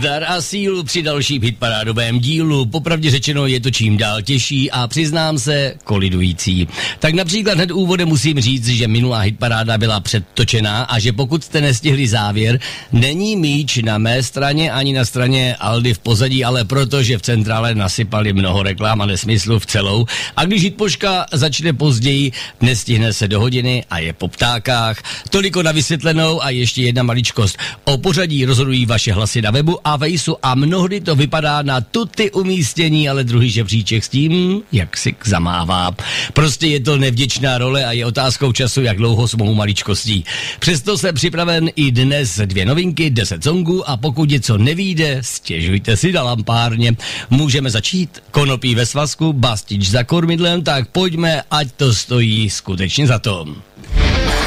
Zdar a sílu při dalším hitparádovém dílu. Popravdě řečeno je to čím dál těžší a přiznám se kolidující. Tak například hned úvodem musím říct, že minulá hitparáda byla předtočená a že pokud jste nestihli závěr, není míč na mé straně ani na straně Aldy v pozadí, ale protože v centrále nasypali mnoho reklam a nesmyslu v celou. A když hitpoška začne později, nestihne se do hodiny a je po ptákách. Toliko na vysvětlenou a ještě jedna maličkost. O pořadí rozhodují vaše hlasy na webu a Fejsu a mnohdy to vypadá na tuty umístění, ale druhý žebříček s tím, jak si zamává. Prostě je to nevděčná role a je otázkou času, jak dlouho s mou maličkostí. Přesto jsem připraven i dnes 2 novinky, 10 songů a pokud něco nevyjde, stěžujte si na lampárně. Můžeme začít? Konopí ve svazku, bastič za kormidlem, tak pojďme, ať to stojí skutečně za to.